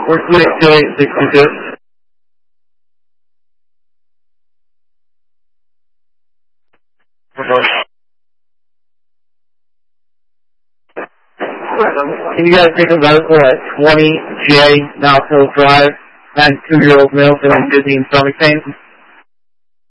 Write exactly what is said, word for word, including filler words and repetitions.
We're six two eight six two two. Can you guys take a medical at twenty J Mount Hill Drive, ninety-two-year-old male feeling dizzy and stomach pain?